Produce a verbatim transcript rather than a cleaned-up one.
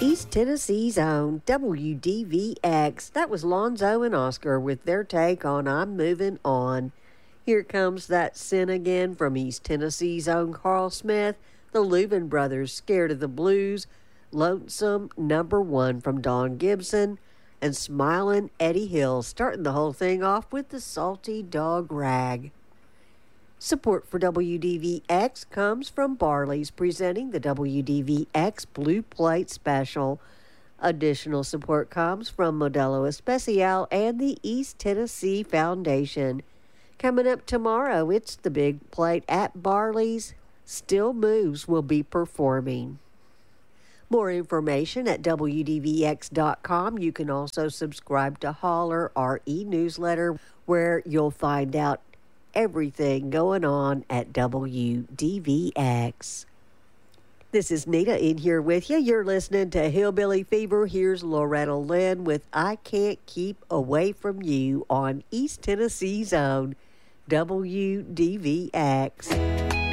East Tennessee's own W D V X. That was Lonzo and Oscar with their take on I'm Moving On. Here comes that sin again from East Tennessee's own Carl Smith. The Leuven Brothers, Scared of the Blues. Lonesome Number One from Don Gibson. And Smiling Eddie Hill, starting the whole thing off with the Salty Dog Rag. Support for W D V X comes from Barley's, presenting the W D V X Blue Plate Special. Additional support comes from Modelo Especial and the East Tennessee Foundation. Coming up tomorrow, it's the Big Plate at Barley's. Still Moves will be performing. More information at W D V X dot com. You can also subscribe to Holler, our e-newsletter, where you'll find out everything going on at W D V X. This is Nita in here with you. You're listening to Hillbilly Fever. Here's Loretta Lynn with I Can't Keep Away From You on East Tennessee's own W D V X.